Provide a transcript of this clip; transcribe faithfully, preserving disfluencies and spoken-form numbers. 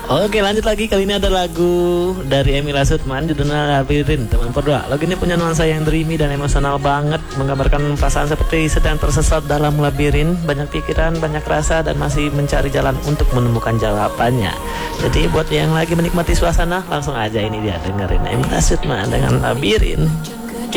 Oke, lanjut lagi. Kali ini ada lagu dari Emila Sutman judulnya Labirin. Teman berdua, lagu ini punya nuansa yang dreamy dan emosional banget, menggambarkan perasaan seperti sedang tersesat dalam labirin, banyak pikiran, banyak rasa, dan masih mencari jalan untuk menemukan jawabannya. Jadi buat yang lagi menikmati suasana, langsung aja ini dia dengerin Emila Sutman dengan Labirin.